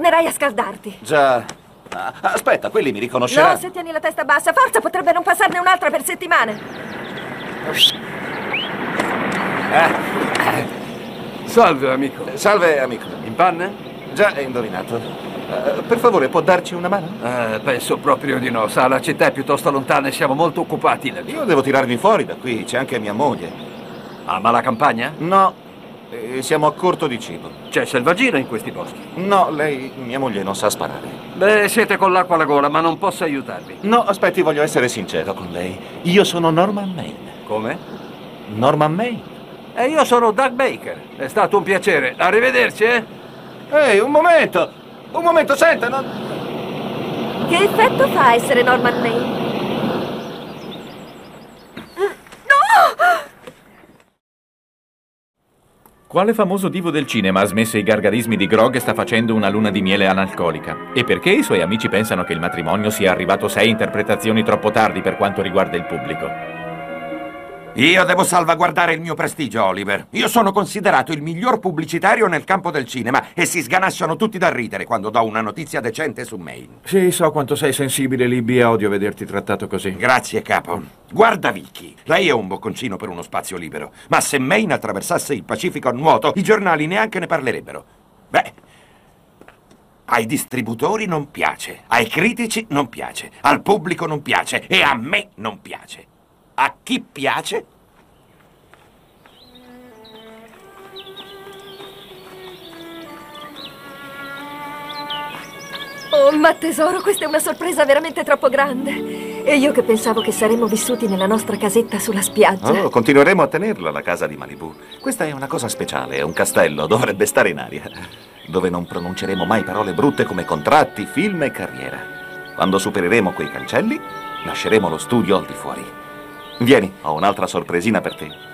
tornerai a scaldarti. Già. Aspetta, quelli mi riconosceranno. No, se tieni la testa bassa, forza, potrebbe non passarne un'altra per settimane. Salve, amico. Salve, amico. In panne? Già, hai indovinato. Per favore, può darci una mano? Penso proprio di no. Sa, la città è piuttosto lontana e siamo molto occupati laggiù. Io devo tirarmi fuori da qui, c'è anche mia moglie. Ama la campagna? No, siamo a corto di cibo. C'è selvaggina in questi boschi. No, mia moglie non sa sparare. Beh, siete con l'acqua alla gola, ma non posso aiutarvi. No, aspetti, voglio essere sincero con lei. Io sono Norman Maine. Come? Norman Maine? E io sono Doug Baker. È stato un piacere. Arrivederci, eh? Ehi, un momento! Un momento, senta, no... Che effetto fa essere Norman Maine? Quale famoso divo del cinema ha smesso i gargarismi di grog e sta facendo una luna di miele analcolica? E perché i suoi amici pensano che il matrimonio sia arrivato 6 interpretazioni troppo tardi per quanto riguarda il pubblico? Io devo salvaguardare il mio prestigio, Oliver. Io sono considerato il miglior pubblicitario nel campo del cinema e si sganasciano tutti da ridere quando do una notizia decente su Maine. Sì, so quanto sei sensibile, Libby, e odio vederti trattato così. Grazie, capo. Guarda, Vicky, lei è un bocconcino per uno spazio libero, ma se Maine attraversasse il Pacifico a nuoto, i giornali neanche ne parlerebbero. Beh, ai distributori non piace, ai critici non piace, al pubblico non piace e a me non piace. A chi piace? Oh, ma tesoro, questa è una sorpresa veramente troppo grande. E io che pensavo che saremmo vissuti nella nostra casetta sulla spiaggia. Oh, continueremo a tenerla, la casa di Malibu. Questa è una cosa speciale, è un castello, dovrebbe stare in aria, dove non pronunceremo mai parole brutte come contratti, film e carriera. Quando supereremo quei cancelli, lasceremo lo studio al di fuori. Vieni, ho un'altra sorpresina per te.